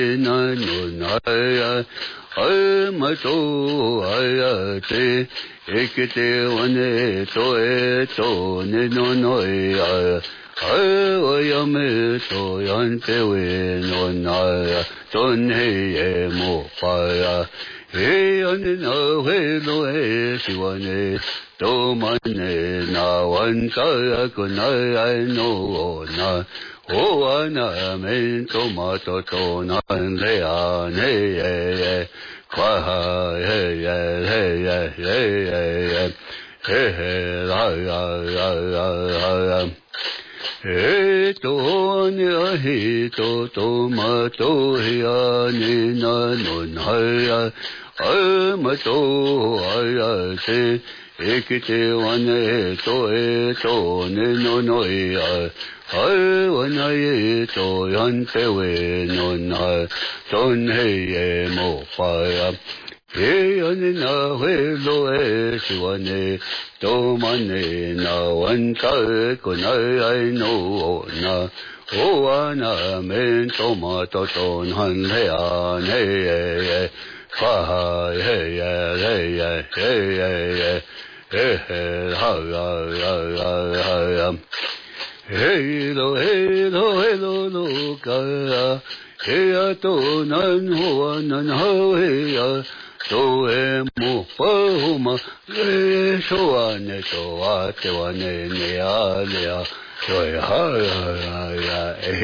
na no na ya ma to ya te ekite one to ne no no ya ya me to yan te we no na ya ton he mo pa ya he an na he lo he si wane to mane na wan ta ko na ai no na o ana men to ma to na le ane kwa he la he to ne he to ma to he ane na no na ya ma to ya te ekite wane to ne no no ya wana ye to yan te we no na ton he mo pa ya he an na he lo si wane to mane na wan ta ko na ai no na o ana men to ma to han he an he fa he hey lo lo ka hey to nan ho hey to mo pa ma le so ane to wa te wa ne ya so ya